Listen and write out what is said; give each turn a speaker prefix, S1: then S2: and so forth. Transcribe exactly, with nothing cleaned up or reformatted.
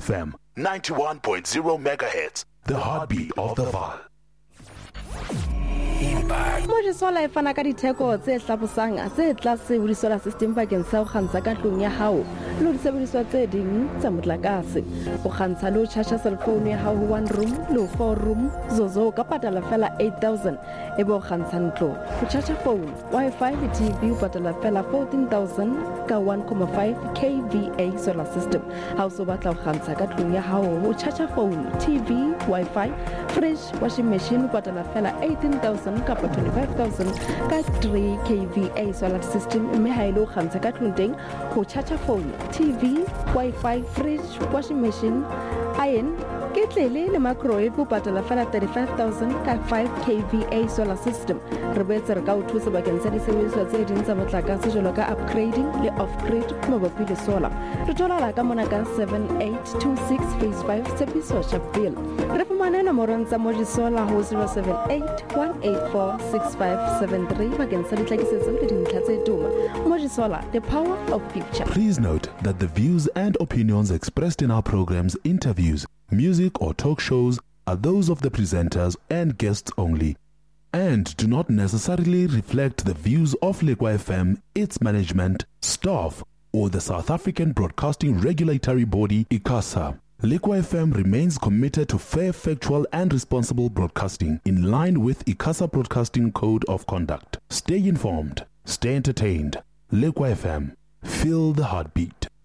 S1: F M, ninety-one point zero megahertz, the heartbeat of the Vaal.
S2: Moje sola e fana ka ditheko tse hlabosang tse tlase ho solar system bakeng sa ho kgantsha ka tlung ya hao le ho sebediswa tse ding tsa motlakase ho kgantsha le ho charge cell phone ya hao ho one room le ho four room zozo ka patala fela eight thousand e bo kgantsha ntlo ho charge phone wifi le T V ho patala fela fourteen thousand ka one point five K V A solar system ha o so batla ho kgantsha ka tlung ya hao ho charge phone T V wifi fridge washing machine ho patala fela eighteen thousand ka twenty-five thousand ka three K V A solar system mme ha ile ho kgantsha ka tlung teng ho charge phone T V wifi fridge washing machine iron ketlele le microwave ho patala fela thirty-five thousand ka five K V A solar system re boetse re ka o thusa bakeng sa disebediswa tse ding tsa motlakase jwalo ka upgrading le off-grid mabapi le solar re thola ka mona ka seven eight two six phase five Tshepiso Sharpeville re fumana nomoro tsa Moji Solar ho zero seven eight one eight four six five seven three bakeng sa ditlakisetso le dintlha tse tuma. Moji Solar, the power of picture.
S1: Please note that the views and opinions expressed in our programs, interviews, music or talk shows are those of the presenters and guests only, and do not necessarily reflect the views of Lekwa F M, its management, staff, or the South African Broadcasting Regulatory Body, ICASA. Lekwa F M remains committed to fair, factual and responsible broadcasting in line with ICASA Broadcasting Code of Conduct. Stay informed, stay entertained. Lekwa F M, feel the heartbeat.